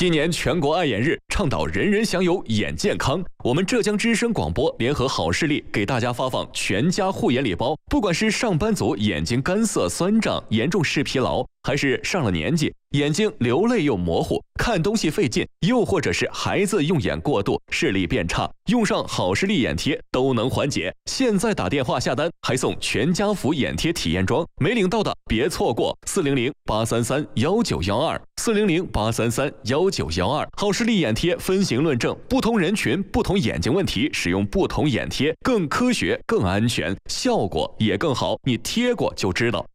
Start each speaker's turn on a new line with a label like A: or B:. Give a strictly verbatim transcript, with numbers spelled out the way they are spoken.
A: 今年全国爱眼日，倡导人人享有眼健康。我们浙江之声广播联合好视力给大家发放全家护眼礼包。不管是上班族眼睛干涩酸胀、严重视疲劳，还是上了年纪眼睛流泪又模糊、看东西费劲，又或者是孩子用眼过度、视力变差，用上好视力眼贴都能缓解。现在打电话下单还送全家福眼贴体验装，没领到的别错过，四零零八三三幺九幺二，四零零八三三幺九幺二。好视力眼贴分型论证，不同人群、不同眼睛问题，使用不同眼贴更科学、更安全，效果也更好。你贴过就知道。